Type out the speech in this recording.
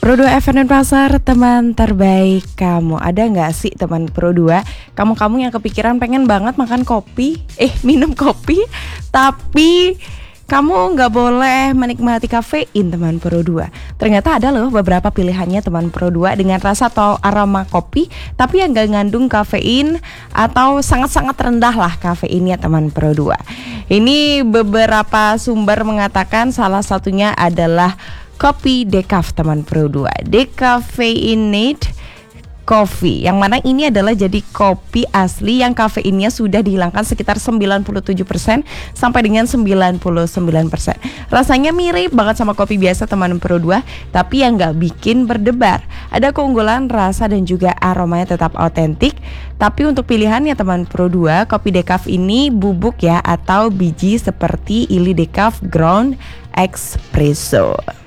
Pro 2 FM dan Pasar, teman terbaik kamu. Ada nggak sih teman Pro 2, kamu yang kepikiran pengen banget minum kopi, tapi kamu nggak boleh menikmati kafein teman Pro 2. Ternyata ada loh beberapa pilihannya teman Pro 2 dengan rasa atau aroma kopi, tapi yang nggak ngandung kafein atau sangat-sangat rendah lah kafeinnya teman Pro 2. Ini beberapa sumber mengatakan salah satunya adalah kopi decaf teman Pro 2, decaffeinated coffee, yang mana ini adalah jadi kopi asli yang kafeinnya sudah dihilangkan sekitar 97% sampai dengan 99%. Rasanya mirip banget sama kopi biasa teman Pro 2, tapi yang gak bikin berdebar. Ada keunggulan rasa dan juga aromanya tetap autentik. Tapi untuk pilihannya teman Pro 2, kopi decaf ini bubuk ya atau biji seperti Illy Decaf Ground Espresso.